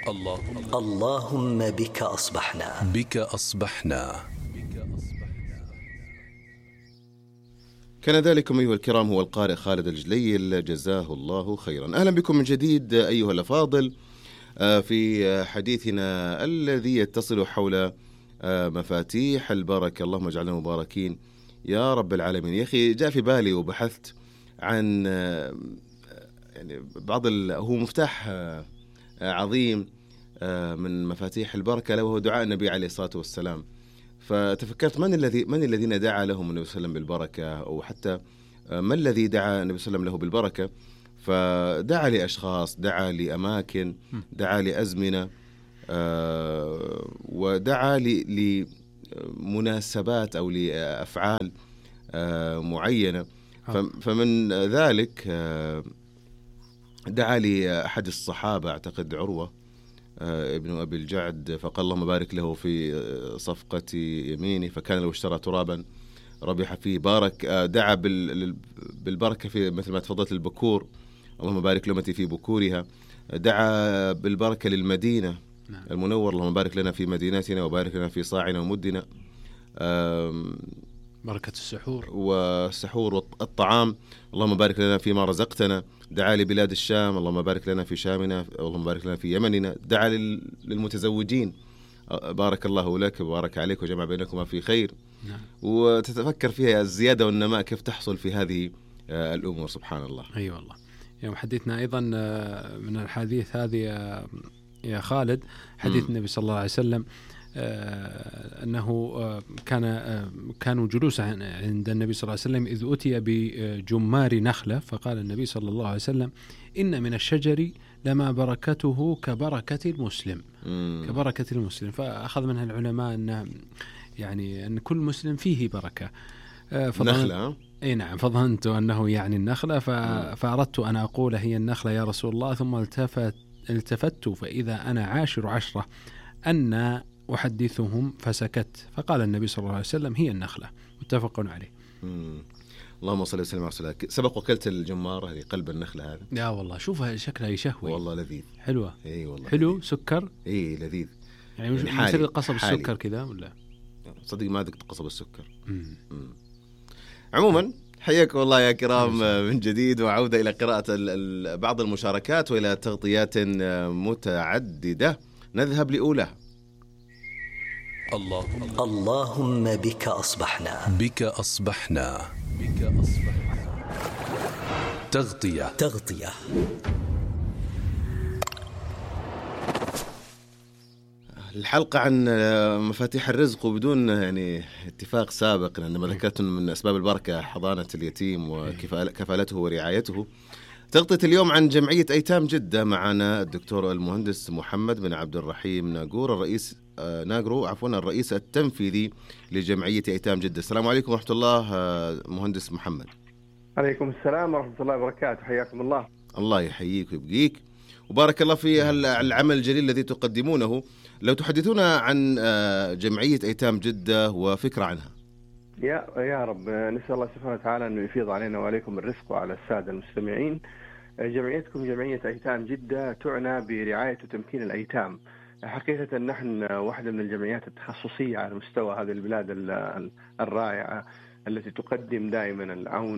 اللهم بك أصبحنا. بك أصبحنا. كان ذلكم أيها الكرام هو القارئ خالد الجليل جزاه الله خيرا. أهلا بكم من جديد أيها الأفاضل في حديثنا الذي يتصل حول مفاتيح البركة. اللهم اجعلنا مباركين يا رب العالمين. يا أخي جاء في بالي وبحثت عن يعني هو مفتاح عظيم من مفاتيح البركة وهو دعاء النبي عليه الصلاة والسلام. فتفكرت من الذين دعا لهم النبي صلى الله عليه وسلم بالبركة، أو حتى ما الذي دعا النبي صلى الله عليه وسلم له بالبركة. فدعا لأشخاص، دعا لأماكن، دعا لأزمنة، ودعا لمناسبات أو لأفعال معينة. فمن ذلك دعا لأحد الصحابة أعتقد عروة ابن أبي الجعد، فقال اللهم بارك له في صفقة يمينه فكان لو اشترى ترابا ربح فيه. بارك دعا بالبركة في مثل ما تفضلت البكور، اللهم بارك لأمتي في بكورها. دعا بالبركة للمدينة المنور، اللهم بارك لنا في مدينتنا وبارك لنا في صاعنا ومدنا. بركة السحور والسحور والطعام، اللهم بارك لنا فيما رزقتنا. دعا لبلاد الشام، اللهم بارك لنا في شامنا، اللهم بارك لنا في يمننا. دعا للمتزوجين، بارك الله لك وبارك عليك وجمع بينكما في خير. وتتفكر فيها الزيادة والنماء كيف تحصل في هذه الأمور. سبحان الله. أي والله. يوم حديثنا أيضا من الحديث هذه يا خالد، حديث النبي صلى الله عليه وسلم أنه كانوا جلوسا عند النبي صلى الله عليه وسلم إذ أتي بجمار نخلة، فقال النبي صلى الله عليه وسلم إن من الشجر لما بركته كبركة المسلم. كبركة المسلم. فأخذ منها العلماء أن كل مسلم فيه بركة. نخلة. أي نعم. فظننت أنه يعني النخلة، فأردت أن أقول هي النخلة يا رسول الله، ثم التفت فإذا أنا عاشر عشرة أن أحدثهم فسكت، فقال النبي صلى الله عليه وسلم هي النخلة. متفق عليه. اللهم صل وسلم على رسول الله. سبق وكلت الجمار هذه قلب النخلة هذا؟ يا والله شوفها شكلها يشهوي والله لذيذ. حلوة. اي والله حلو لذيذ. سكر. اي لذيذ يعني مثل قصب السكر كذا ولا؟ صدق ما ذقت قصب السكر. عموما حياكم الله يا كرام من جديد، وعودة إلى قراءة بعض المشاركات وإلى تغطيات متعددة. نذهب لأولها. اللهم بك أصبحنا. بك أصبحنا. بك أصبحنا. تغطية. الحلقة عن مفاتيح الرزق، وبدون يعني اتفاق سابق، عندما ذكرت من أسباب البركة حضانة اليتيم وكفالته ورعايته. تغطية اليوم عن جمعية أيتام جدة. معنا الدكتور المهندس محمد بن عبد الرحيم الرئيس التنفيذي لجمعية أيتام جدة. السلام عليكم ورحمة الله مهندس محمد. عليكم السلام ورحمة الله وبركاته. حياكم الله. الله يحييك ويبقيك، وبارك الله في العمل الجليل الذي تقدمونه. لو تحدثونا عن جمعية أيتام جدة وفكرة عنها. يا رب، نسأل الله سبحانه وتعالى أن يفيض علينا وعليكم الرزق وعلى السادة المستمعين. جمعيتكم جمعية أيتام جدة تعنى برعاية وتمكين الأيتام. حقيقة نحن واحدة من الجمعيات التخصصية على مستوى هذه البلاد الرائعة التي تقدم دائما العون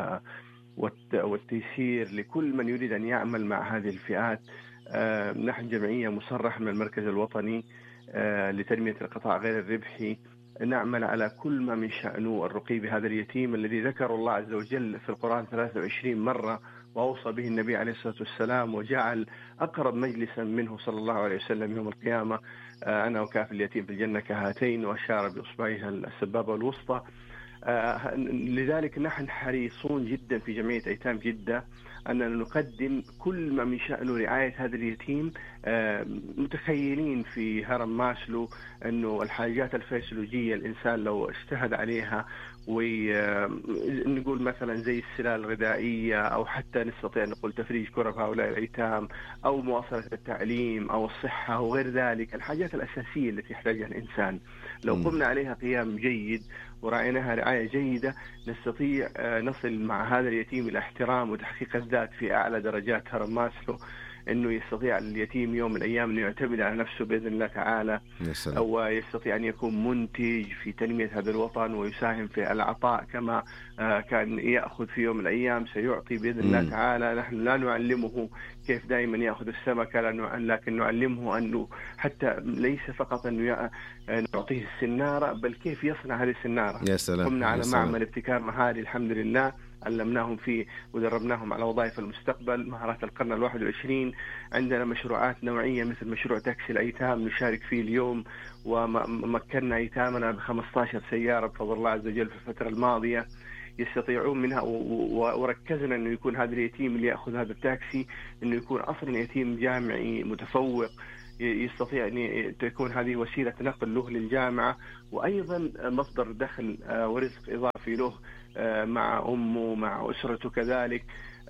والتيسير لكل من يريد أن يعمل مع هذه الفئات. نحن جمعية مصرح من المركز الوطني لتنمية القطاع غير الربحي، نعمل على كل ما من شأنه الرقي بهذا اليتيم الذي ذكر الله عز وجل في القرآن 23 مرة، وأوصى به النبي عليه الصلاة والسلام، وجعل أقرب مجلسا منه صلى الله عليه وسلم يوم القيامة أنا وكافل اليتيم في الجنة كهاتين، وأشار بإصبعها السبابة والوسطى. لذلك نحن حريصون جدا في جمعية أيتام جدة أننا نقدم كل ما من شأنه رعاية هذا اليتيم. متخيلين في هرم ماسلو أنه الحاجات الفسيولوجية الإنسان لو اجتهد عليها، ونقول مثلا زي السلال الغذائية، أو حتى نستطيع أن نقول تفريج كرب هؤلاء الأيتام، أو مواصلة التعليم، أو الصحة وغير ذلك، الحاجات الأساسية التي يحتاجها الإنسان لو قمنا عليها قيام جيد ورعيناها رعاية جيدة نستطيع نصل مع هذا اليتيم إلى احترام وتحقيق الذات في أعلى درجات هرم ماسلو. أنه يستطيع اليتيم يوم من الأيام أنه يعتمد على نفسه بإذن الله تعالى، أو يستطيع أن يكون منتج في تنمية هذا الوطن ويساهم في العطاء كما كان يأخذ في يوم من الأيام سيعطي بإذن الله تعالى. نحن لا نعلمه كيف دائما يأخذ السمكة، لكن نعلمه أنه حتى ليس فقط أنه نعطيه السنارة، بل كيف يصنع هذه السنارة. قمنا على معمل ابتكار مهاري الحمد لله، علمناهم فيه ودربناهم على وظائف المستقبل، مهارات القرن 21. عندنا مشروعات نوعية مثل مشروع تاكسي الأيتام نشارك فيه اليوم، ومكننا أيتامنا ب15 سيارة بفضل الله عز وجل في الفترة الماضية يستطيعون منها، وركزنا أنه يكون هذا اليتيم اللي يأخذ هذا التاكسي أنه يكون أصلا يتيم جامعي متفوق، يستطيع أن تكون هذه وسيلة نقل له للجامعة، وأيضا مصدر دخل ورزق إضافي له مع أمه مع أسرته كذلك.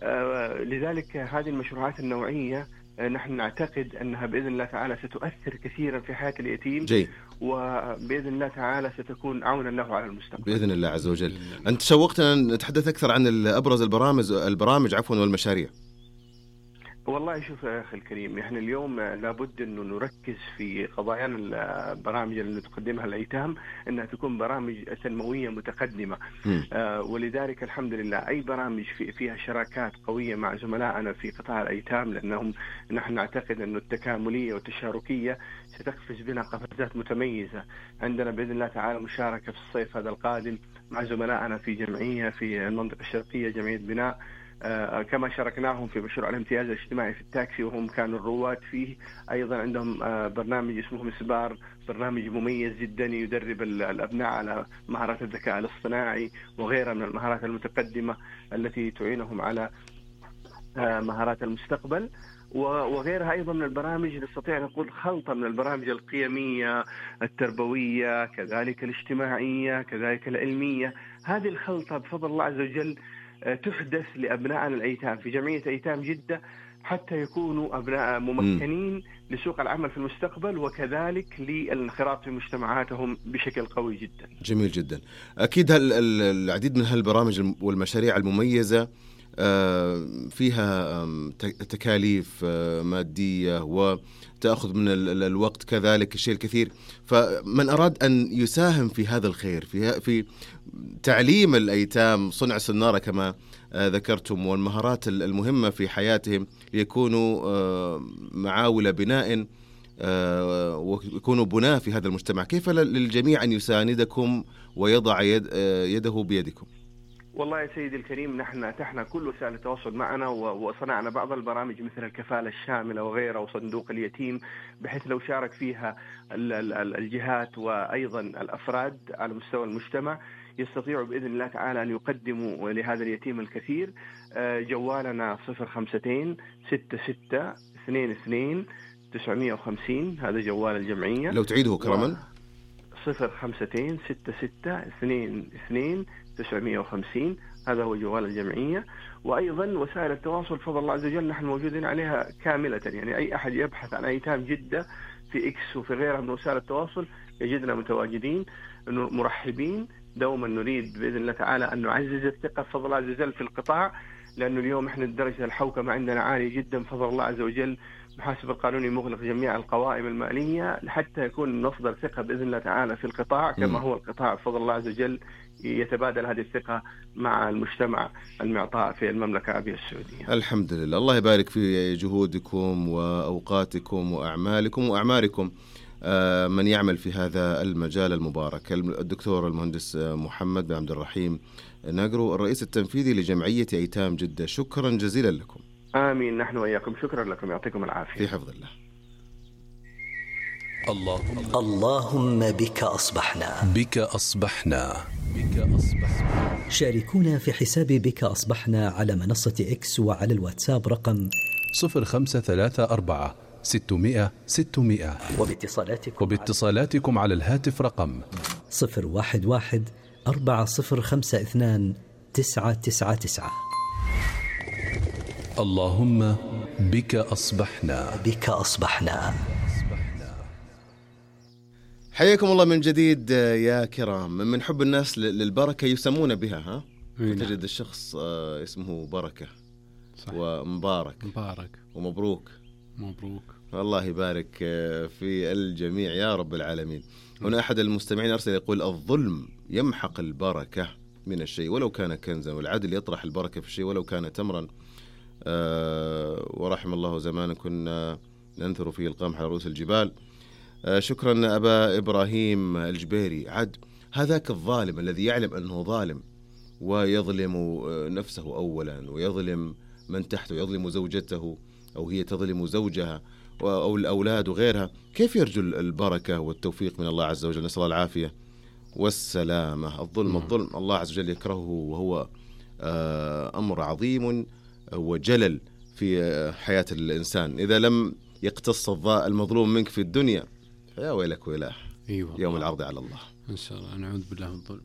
لذلك هذه المشروعات النوعية نحن نعتقد أنها بإذن الله تعالى ستؤثر كثيرا في حياة اليتيم، وبإذن الله تعالى ستكون عونا له على المستقبل بإذن الله عز وجل. أنت شوقتنا أن نتحدث أكثر عن أبرز البرامج والمشاريع. والله شوف يا أخي الكريم، إحنا اليوم لابد أنه نركز في قضايا البرامج اللي تقدمها الأيتام أنها تكون برامج تنموية متقدمة. ولذلك الحمد لله أي برامج فيها شراكات قوية مع زملائنا في قطاع الأيتام، لأنهم نحن نعتقد أن التكاملية والتشاركية ستقفز بنا قفزات متميزة. عندنا بإذن الله تعالى مشاركة في الصيف هذا القادم مع زملائنا في جمعية في المنطقة الشرقية، جمعية بناء، كما شاركناهم في مشروع الامتياز الاجتماعي في التاكسي وهم كانوا الرواد فيه. أيضا عندهم برنامج اسمه مسبار، برنامج مميز جدا يدرب الأبناء على مهارات الذكاء الاصطناعي وغيرها من المهارات المتقدمة التي تعينهم على مهارات المستقبل، وغيرها أيضا من البرامج نستطيع نقول خلطة من البرامج القيمية التربوية كذلك الاجتماعية كذلك العلمية. هذه الخلطة بفضل الله عز وجل تحدث لأبنائنا الأيتام في جمعية أيتام جدة حتى يكونوا أبناء ممكنين لسوق العمل في المستقبل، وكذلك للانخراط في مجتمعاتهم بشكل قوي جدا. جميل جدا. أكيد العديد من هالبرامج والمشاريع المميزة فيها تكاليف مادية وتأخذ من الوقت كذلك الشيء الكثير، فمن أراد أن يساهم في هذا الخير في تعليم الأيتام صنع سنارة كما ذكرتم والمهارات المهمة في حياتهم ليكونوا معاول بناء ويكونوا بناء في هذا المجتمع، كيف للجميع أن يساندكم ويضع يده بيدكم؟ والله يا سيدي الكريم، نحن أتحنا كل وسائل التواصل معنا وصنعنا بعض البرامج مثل الكفالة الشاملة وغيرها وصندوق اليتيم، بحيث لو شارك فيها الجهات وأيضا الأفراد على مستوى المجتمع يستطيعوا بإذن الله تعالى أن يقدموا لهذا اليتيم الكثير. جوالنا 052-22-950 هذا جوال الجمعية. لو تعيده كرما 052-66-22-950 هذا هو جوال الجمعية. وأيضا وسائل التواصل بفضل الله عز وجل نحن موجودين عليها كاملة، يعني أي أحد يبحث عن أيتام جدة في إكس وفي غيرها من وسائل التواصل يجدنا متواجدين، مرحبين. دوما نريد بإذن الله تعالى أن نعزز الثقة بفضل الله عز وجل في القطاع، لأنه اليوم إحنا درجة الحوكمة عندنا عالية جدا بفضل الله عز وجل. محاسب القانوني مغلق جميع القوائم المالية حتى يكون مصدر ثقة بإذن الله تعالى في القطاع، كما هو القطاع بفضل الله عز وجل يتبادل هذه الثقة مع المجتمع المعطاء في المملكة العربية السعودية. الحمد لله، الله يبارك في جهودكم وأوقاتكم وأعمالكم وأعماركم. من يعمل في هذا المجال المبارك الدكتور المهندس محمد بن عبد الرحيم ناقرو، الرئيس التنفيذي لجمعية أيتام جدة، شكرا جزيلا لكم. آمين، نحن وإياكم، شكرا لكم، يعطيكم العافية. في حفظ الله. اللهم بك أصبحنا. بك أصبحنا. بك أصبحنا. شاركونا في حساب بك أصبحنا على منصة إكس وعلى الواتساب رقم 0534 600 600 وباتصالاتكم على الهاتف رقم 011 4052 999. اللهم بك أصبحنا. بك أصبحنا. حياكم الله من جديد يا كرام. من حب الناس للبركة يسمون بها، تجد الشخص اسمه بركة، صح، ومبارك، مبارك ومبروك، مبروك. الله يبارك في الجميع يا رب العالمين. هنا أحد المستمعين أرسل يقول: الظلم يمحق البركة من الشيء ولو كان كنزا، والعدل يطرح البركة في الشيء ولو كان تمرا. ورحم الله زمان كنا ننثر فيه القمح على رؤوس الجبال. شكرا أبا إبراهيم الجبيري. عد هذاك الظالم الذي يعلم أنه ظالم ويظلم نفسه أولا ويظلم من تحته، يظلم زوجته أو هي تظلم زوجها أو الأولاد وغيرها، كيف يرجو البركة والتوفيق من الله عز وجل؟ نسأل الله العافية والسلامة. الظلم الله عز وجل يكرهه، وهو أمر عظيم وجلل في حياة الإنسان. إذا لم يقتص المظلوم منك في الدنيا فيا ويلك ويلاه يوم العرض على الله. إن شاء الله نعوذ بالله من الظلم.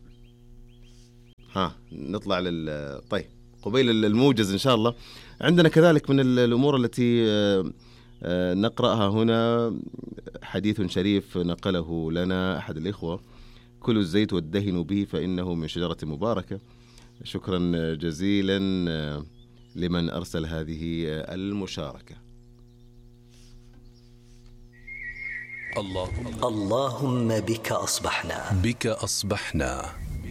نطلع طيب قبيل الموجز إن شاء الله. عندنا كذلك من الأمور التي نقرأها هنا حديث شريف نقله لنا أحد الإخوة: كلوا الزيت وادهنوا به فإنه من شجرة مباركة. شكرا جزيلا لمن أرسل هذه المشاركة. اللهم بك أصبحنا. بك أصبحنا.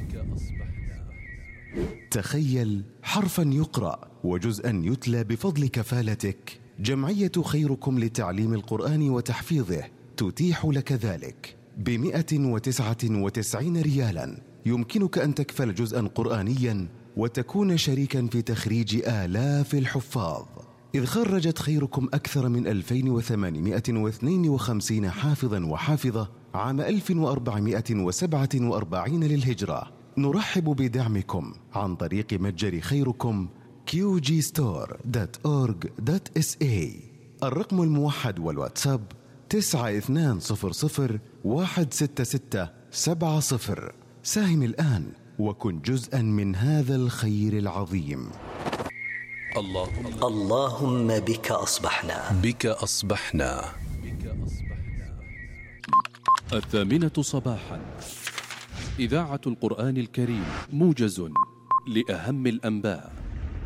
تخيل حرفا يقرأ وجزءا يتلى بفضل كفالتك. جمعية خيركم لتعليم القرآن وتحفيظه تتيح لك ذلك ب199 ريالا. يمكنك أن تكفل جزءا قرآنيا وتكون شريكا في تخريج آلاف الحفاظ، إذ خرجت خيركم أكثر من 2852 حافظا وحافظة عام 1447 للهجرة. نرحب بدعمكم عن طريق متجر خيركم qgstore.org.sa. الرقم الموحد والواتساب 9200166770. ساهم الآن وكن جزءا من هذا الخير العظيم. اللهم بك أصبحنا. بك أصبحنا. 8:00 صباحا، إذاعة القرآن الكريم، موجز لأهم الأنباء.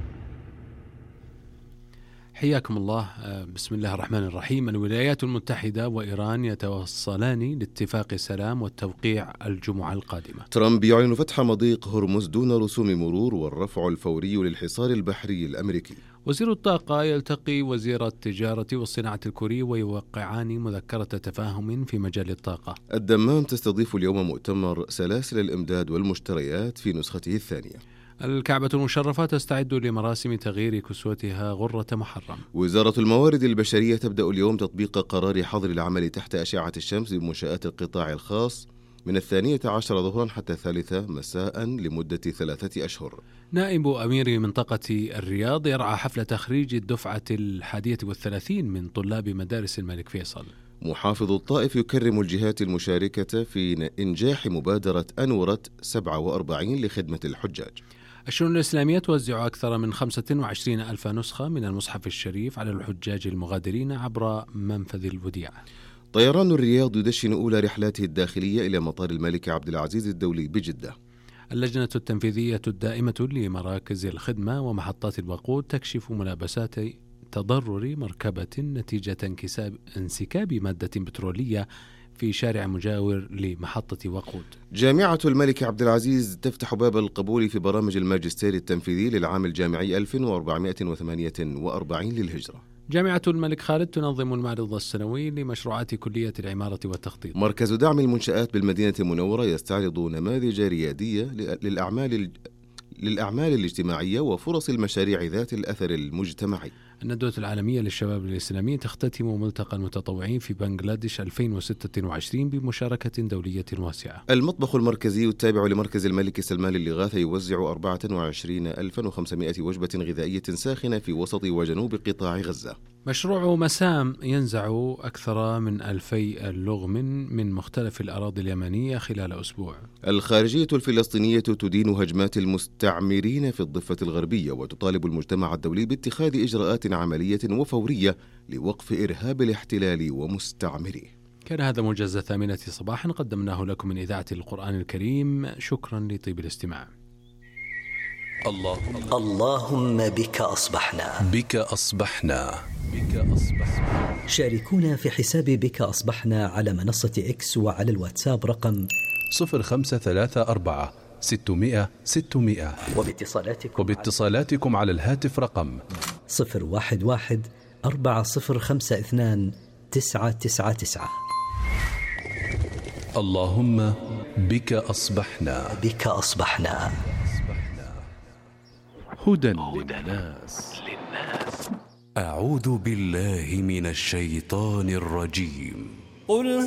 حياكم الله. بسم الله الرحمن الرحيم. الولايات المتحدة وإيران يتوصلان لاتفاق سلام والتوقيع الجمعة القادمة. ترامب يعلن فتح مضيق هرمز دون رسوم مرور والرفع الفوري للحصار البحري الأمريكي. وزير الطاقة يلتقي وزير التجارة والصناعة الكوري ويوقعان مذكرة تفاهم في مجال الطاقة. الدمام تستضيف اليوم مؤتمر سلاسل الإمداد والمشتريات في نسخته الثانية. الكعبة المشرفة تستعد لمراسم تغيير كسوتها غرة محرم. وزارة الموارد البشرية تبدأ اليوم تطبيق قرار حظر العمل تحت أشعة الشمس بمنشآت القطاع الخاص من 12 ظهرا حتى 3 مساء لمدة 3 أشهر. نائب أمير منطقة الرياض يرعى حفل تخريج الدفعة 31 من طلاب مدارس الملك فيصل. محافظ الطائف يكرم الجهات المشاركة في إنجاح مبادرة أنورة 47 لخدمة الحجاج. الشؤون الإسلامية توزع أكثر من 25,000 نسخة من المصحف الشريف على الحجاج المغادرين عبر منفذ الوديعة. طيران الرياض يدشن أولى رحلاته الداخلية إلى مطار الملك عبد العزيز الدولي بجدة. اللجنة التنفيذية الدائمة لمراكز الخدمة ومحطات الوقود تكشف ملابسات تضرر مركبة نتيجة انسكاب مادة بترولية في شارع مجاور لمحطة وقود. جامعة الملك عبد العزيز تفتح باب القبول في برامج الماجستير التنفيذي للعام الجامعي 1448 للهجرة. جامعة الملك خالد تنظم المعرض السنوي لمشروعات كلية العمارة والتخطيط. مركز دعم المنشآت بالمدينة المنورة يستعرض نماذج ريادية للأعمال الاجتماعية وفرص المشاريع ذات الأثر المجتمعي. الندوة العالمية للشباب الإسلامي تختتم ملتقى المتطوعين في بنغلاديش 2026 بمشاركة دولية واسعة. المطبخ المركزي التابع لمركز الملك سلمان للإغاثة يوزع 24,500 وجبة غذائية ساخنة في وسط وجنوب قطاع غزة. مشروع مسام ينزع أكثر من 2000 لغم من مختلف الأراضي اليمنية خلال أسبوع. الخارجية الفلسطينية تدين هجمات المستعمرين في الضفة الغربية وتطالب المجتمع الدولي باتخاذ إجراءات عملية وفورية لوقف إرهاب الاحتلال ومستعمريه. كان هذا موجز 8 صباحا قدمناه لكم من إذاعة القرآن الكريم. شكرا لطيب الاستماع. اللهم بك أصبحنا. بك أصبحنا. بك أصبحنا. شاركونا في حساب بك أصبحنا على منصة إكس وعلى الواتساب رقم 0534 600 600. وباتصالاتكم على الهاتف رقم 011 4052 999. اللهم بك أصبحنا. بك أصبحنا. هدى للناس. أعوذ بالله من الشيطان الرجيم.